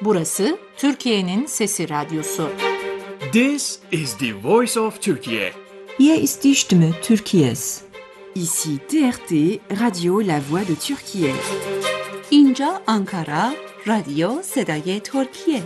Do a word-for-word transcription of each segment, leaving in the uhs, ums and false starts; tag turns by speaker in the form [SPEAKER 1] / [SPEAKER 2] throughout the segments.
[SPEAKER 1] Burası Türkiye'nin Sesi Radyosu.
[SPEAKER 2] This is the voice of Turkey.
[SPEAKER 3] Hier ist die Stimme Türkiye's.
[SPEAKER 4] Ici T R T, Radio La Voix de Türkiye.
[SPEAKER 5] اینجا آنکارا، رادیو صدای ترکیه.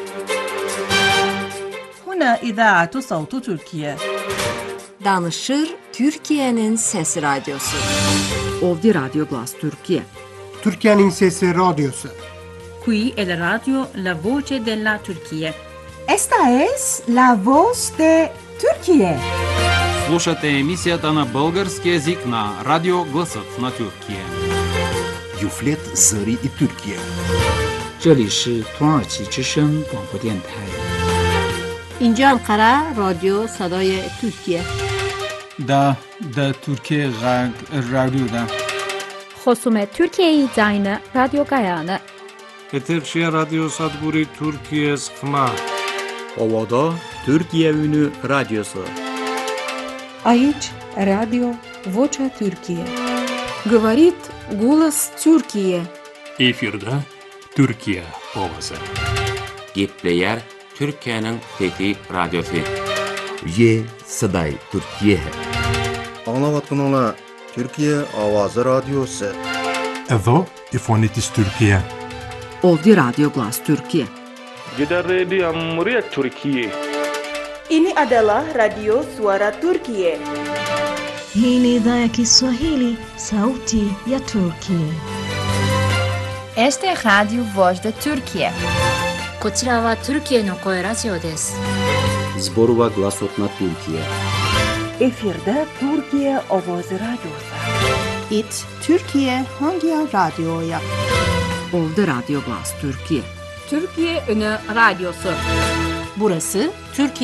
[SPEAKER 6] هنا إذاعة صوت تركيا.
[SPEAKER 1] Danışır Türkiye'nin Sesi Radyosu.
[SPEAKER 4] Ovdje Radio Glas Türkiye.
[SPEAKER 7] Türkiye'nin Sesi Radyosu.
[SPEAKER 8] Qui è la radio La Voce della Turchia.
[SPEAKER 3] Esta es la voz de Türkiye.
[SPEAKER 9] Слушате емисията на български език на Радио Гласът на Türkiye.
[SPEAKER 10] Юфлет Зари и Türkiye.
[SPEAKER 11] 这里是土耳其之声广播电台。
[SPEAKER 1] اینجا انقره رادیو صدای ترکیه.
[SPEAKER 12] دا دا Türkiye رادیو دا.
[SPEAKER 13] خصوم Türkiye زاین رادیو گایانه.
[SPEAKER 14] Eterşehir Radyo Sadburi Türkiye Sıkma.
[SPEAKER 15] Ovada Türkiye Ünü Radyosu.
[SPEAKER 16] Aici Radio Vocea Türkiye.
[SPEAKER 17] Говорит голос Türkiye.
[SPEAKER 18] Efirde Türkiye Ovası.
[SPEAKER 19] Gepleyer Türkiye'nin Fethi Radyosu.
[SPEAKER 10] Ye Saday Türkiye.
[SPEAKER 20] Anlavatın ola Türkiye Avazı Radyosu.
[SPEAKER 21] Evo İfonitis Türkiye.
[SPEAKER 4] Ovdje Radio Glas Türkiye.
[SPEAKER 22] Gider Radio Cumhuriyet Türkiye.
[SPEAKER 23] Ini adalah Radio Suara Turkiye.
[SPEAKER 24] Hii ni idhaa ya Kiswahili, Sauti ya Turkiye.
[SPEAKER 25] Este es Radio Voz de Turkiye.
[SPEAKER 26] こちらはトルキエの声ラジオです。
[SPEAKER 15] Zborova Glasot na Türkiye.
[SPEAKER 27] Efirde Türkiye Ovoz Radyosu.
[SPEAKER 28] It Türkiye Hangi Radyo'ya?
[SPEAKER 4] Ovdje Radio Glas Türkiye.
[SPEAKER 13] Türkiye Ünü Radyosu.
[SPEAKER 1] Burası Türkiye